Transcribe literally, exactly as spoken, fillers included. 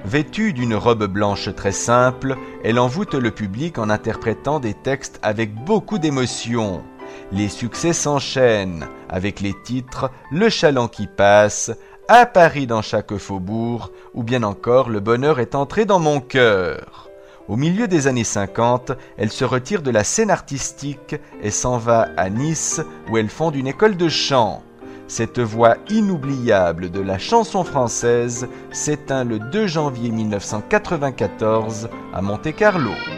Vêtue d'une robe blanche très simple, elle envoûte le public en interprétant des textes avec beaucoup d'émotion. Les succès s'enchaînent avec les titres « Le chaland qui passe »,« À Paris dans chaque faubourg » ou bien encore « Le bonheur est entré dans mon cœur ». Au milieu des années cinquante, elle se retire de la scène artistique et s'en va à Nice où elle fonde une école de chant. Cette voix inoubliable de la chanson française s'éteint le deux janvier mille neuf cent quatre-vingt-quatorze à Monte-Carlo.